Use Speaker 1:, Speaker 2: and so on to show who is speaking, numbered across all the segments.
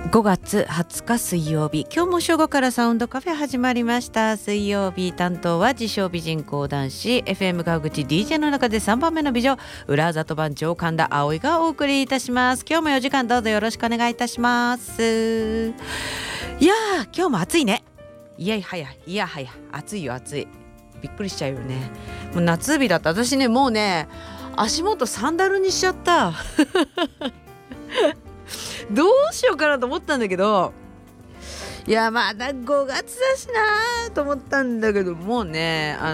Speaker 1: 5月20日水曜日、今日も正午からサウンドカフェ始まりました。水曜日担当は自称美人講談師 FM 川口 DJ の中で3番目の美女、裏里番長神田葵がお送りいたします。今日も4時間どうぞよろしくお願いいたします。いやー、今日も暑いね。いやはや暑いよ、暑い。びっくりしちゃうよね。もう夏日だった。私ね、もうね、足元サンダルにしちゃったどうしようかなと思ったんだけど、いやまだ5月だしなと思ったんだけど、もうねサ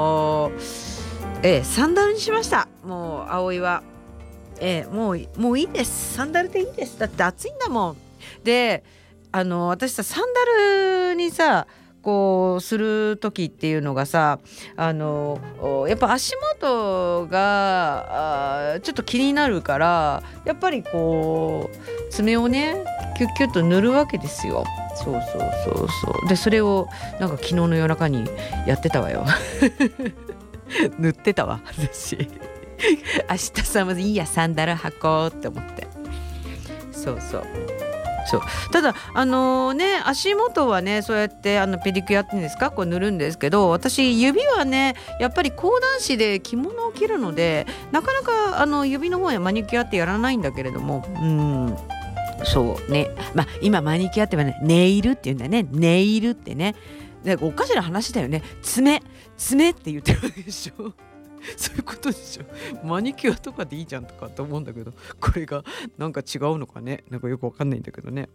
Speaker 1: ンダルにしました。もう葵はもういいです。サンダルでいいです。だって暑いんだもん。で私さ、サンダルにさこうする時っていうのがさ、やっぱ足元がちょっと気になるから、やっぱりこう爪をねキュッキュッと塗るわけですよ。そうでそれをなんか昨日の夜中にやってたわよ塗ってたわ私明日さ、まずいいやサンダル履こうって思って。そうただ足元はね、そうやってペディキュアっていうんですか、こう塗るんですけど、私指はねやっぱり講談師で着物を着るので、なかなか指の方やマニキュアってやらないんだけれども、そうね、今マニキュアってはねネイルって言うんだよね。ネイルってね、でおかしな話だよね。爪って言ってるわけでしょそういうことでしょ。マニキュアとかでいいじゃんとかと思うんだけど、これがなんか違うのかね、なんかよくわかんないんだけどね。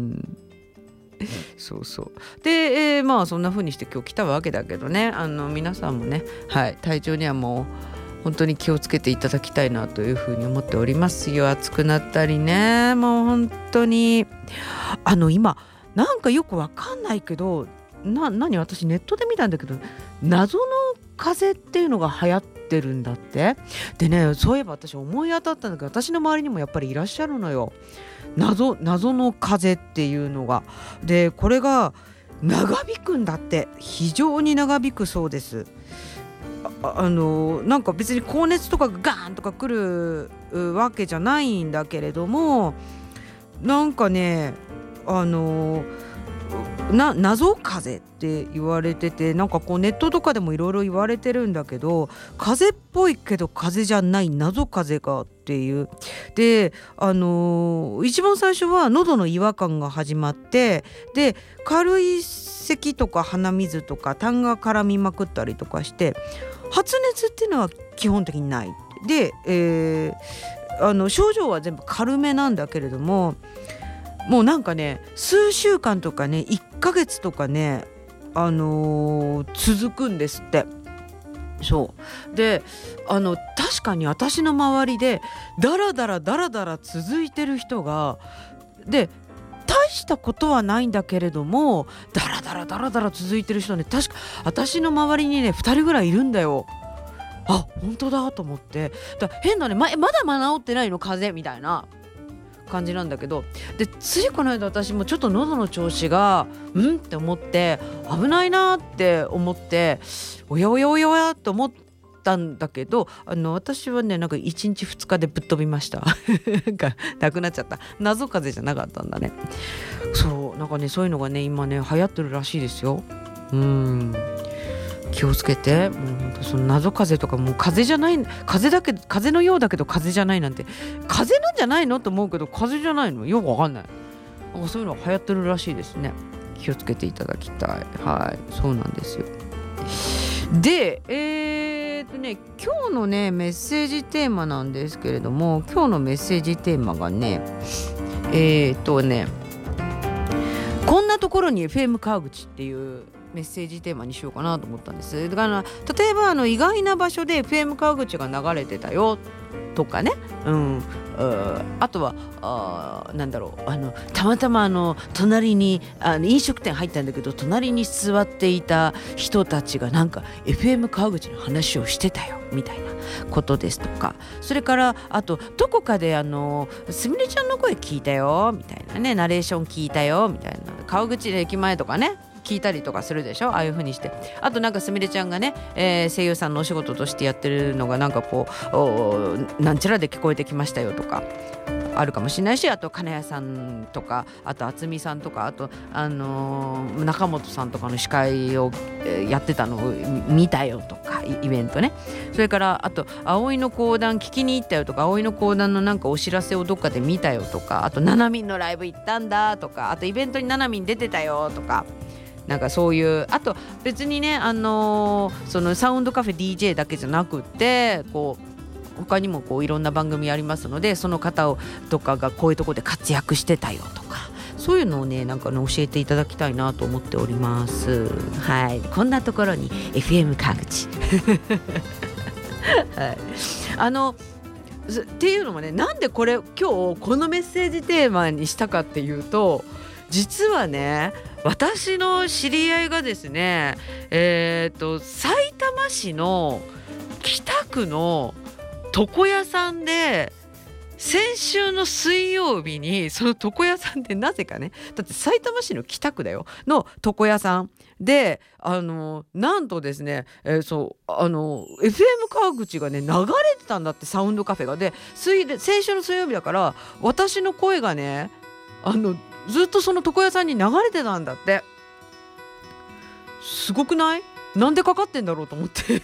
Speaker 1: そうで、そんな風にして今日来たわけだけどね、皆さんもね、体調にはもう本当に気をつけていただきたいなというふうに思っておりますよ。暑くなったりね、もう本当に今なんかよくわかんないけど、私ネットで見たんだけど、謎の風邪っていうのが流行ってるんだって。でね、そういえば私思い当たったんだけど、私の周りにもやっぱりいらっしゃるのよ、謎の風邪っていうのが。でこれが長引くんだって。非常に長引くそうです。なんか別に高熱とかがガーンとか来るわけじゃないんだけれども、なんかね謎風邪って言われてて、なんかこうネットとかでもいろいろ言われてるんだけど、風邪っぽいけど風邪じゃない謎風邪がっていう。で一番最初は喉の違和感が始まって、で軽い咳とか鼻水とか痰が絡みまくったりとかして、発熱っていうのは基本的にないで、症状は全部軽めなんだけれども、もうなんかね数週間とかね1ヶ月とかね、続くんですって。そうで確かに私の周りでだらだら続いてる人がで、大したことはないんだけれどもだらだら続いてる人ね、確か私の周りにね2人ぐらいいるんだよ。あ、本当だと思って。変だね、まだ治ってないの風邪みたいな感じなんだけど、でついこの間私もちょっと喉の調子がって思って、危ないなって思って、おやって思ったんだけど、私はねなんか1日2日でぶっ飛びましたなんかなくなっちゃった。謎風邪じゃなかったんだね。そうなんかね、そういうのがね今ね流行ってるらしいですよ。気をつけて。もう本当その謎風邪とか、もう風邪じゃない、風邪のようだけど風邪じゃないなんて、風邪なんじゃないのと思うけど風邪じゃないのよくわかんない。なんかそういうのが流行ってるらしいですね。気をつけていただきたい。そうなんですよ。で今日のねメッセージテーマなんですけれども、今日のメッセージテーマがねこんなところに FM 川口っていうメッセージテーマにしようかなと思ったんです。だから例えば意外な場所で FM 川口が流れてたよとかね、あとはなんだろう、たまたま隣に飲食店入ったんだけど、隣に座っていた人たちがなんか FM 川口の話をしてたよみたいなことですとか、それからあとどこかですみれちゃんの声聞いたよみたいなね、ナレーション聞いたよみたいな、川口駅前とかね聞いたりとかするでしょ、ああいう風にして。あとなんかすみれちゃんがね、声優さんのお仕事としてやってるのがなんかこうなんちゃらで聞こえてきましたよとか、 あるかもしれないし、あと金谷さんとか、あと渥美さんとか、あと、中本さんとかの司会をやってたのを見たよとか、イベントね。それからあと葵の講談聞きに行ったよとか、葵の講談のなんかお知らせをどっかで見たよとか、あとななみんのライブ行ったんだとか、あとイベントにななみん出てたよとか、なんかそういう、あと別にね、そのサウンドカフェ DJ だけじゃなくって、こう他にもこういろんな番組ありますので、その方をとかがこういうところで活躍してたよとか、そういうのをね、なんかね、教えていただきたいなと思っております。はい、こんなところに FM 川口はい、っていうのもね、なんでこれ今日このメッセージテーマにしたかっていうと、実はね、私の知り合いがですね、埼玉市の北区の床屋さんで、先週の水曜日にその床屋さんでなぜかね、だって埼玉市の北区だよの床屋さんで、なんとですね、そう、FM 川口がね流れてたんだって、サウンドカフェが。で、先週の水曜日だから、私の声がね、ずっとその床屋さんに流れてたんだって。すごくない？なんでかかってんだろうと思って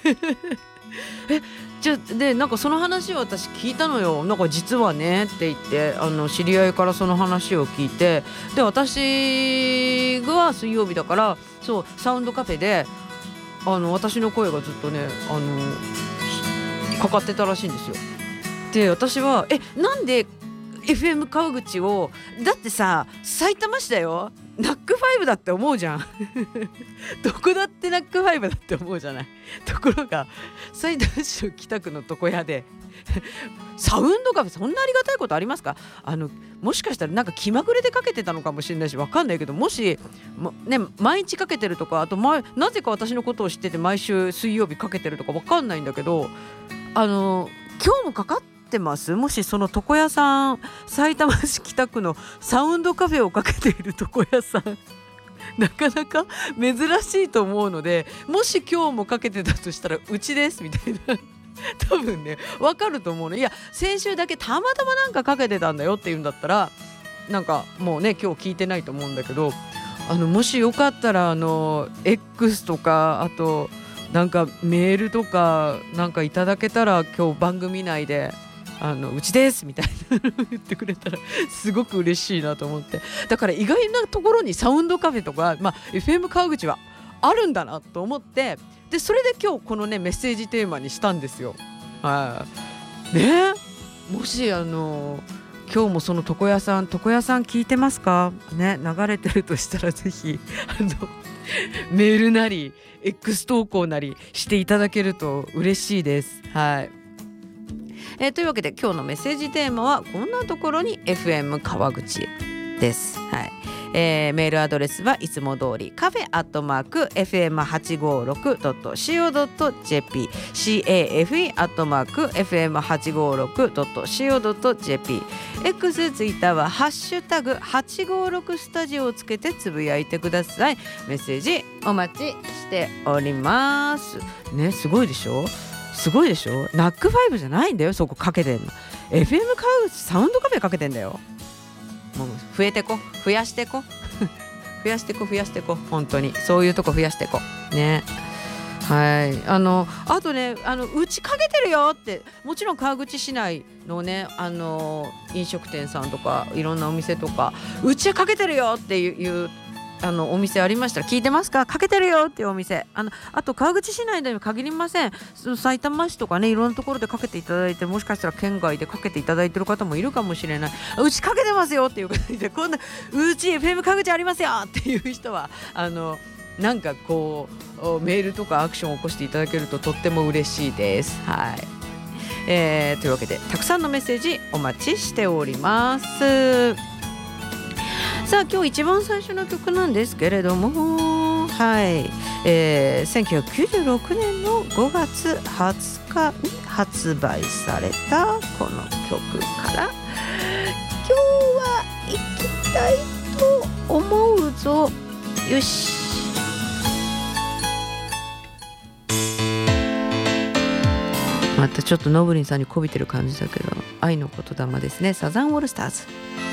Speaker 1: で、なんかその話を私聞いたのよ。なんか実はねって言って、知り合いからその話を聞いて、で、私が水曜日だから、そうサウンドカフェで私の声がずっとねかかってたらしいんですよ。で、私はなんで FM 川口を、だってさ、埼玉市だよ、ナックファイブだって思うじゃんどこだってナックファイブだって思うじゃない。ところが埼玉市の北区の床屋でサウンドカフェ、そんなありがたいことありますか？もしかしたらなんか気まぐれでかけてたのかもしれないし、わかんないけど、もし、ね、毎日かけてるとか、あとなぜか私のことを知ってて毎週水曜日かけてるとかわかんないんだけど、今日もかかってます？もしその床屋さん、埼玉市北区のサウンドカフェをかけている床屋さんなかなか珍しいと思うので、もし今日もかけてたとしたらうちですみたいな多分ね、わかると思うの。いや、先週だけたまたまなんかかけてたんだよっていうんだったら、なんかもうね、今日聞いてないと思うんだけど、もしよかったらX とか、あとなんかメールとかなんかいただけたら、今日番組内でうちですみたいなの言ってくれたらすごく嬉しいなと思って。だから意外なところにサウンドカフェとか、FM 川口はあるんだなと思って、でそれで今日このねメッセージテーマにしたんですよ。ね、もし今日もその床屋さん聞いてますかね、流れてるとしたらぜひメールなり X 投稿なりしていただけると嬉しいです。はい。というわけで今日のメッセージテーマはこんなところに FM 川口です。はい。メールアドレスはいつも通りカフェ@fm856.co.jp cafe@fm856.co.jp X ツイッターはハッシュタグ856スタジオをつけてつぶやいてください。メッセージお待ちしておりますね。すごいでしょ、すごいでしょ。ナックファイブじゃないんだよ、そこかけてんの。 FM 川口サウンドカフェかけてんだよ。もう増やしてこ増やしてこ、本当にそういうとこ増やしてこね。はい。あとね、うちかけてるよって、もちろん川口市内のね、飲食店さんとかいろんなお店とか、うちはかけてるよっていうお店ありましたら聞いてますか？かけてるよっていうお店、あと川口市内でも限りません。埼玉市とかね、いろんなところでかけていただいて、もしかしたら県外でかけていただいてる方もいるかもしれない。うちかけてますよっていう方で、こんなうち FM 川口ありますよっていう人はなんかこうメールとかアクションを起こしていただけるととっても嬉しいです。はい。というわけでたくさんのメッセージお待ちしております。さあ、今日一番最初の曲なんですけれども、はい、1996年の5月20日に発売されたこの曲から今日は行きたいと思うぞ。よし。またちょっとのぶりんさんにこびてる感じだけど。 愛の言霊ですね。サザンオールスターズ。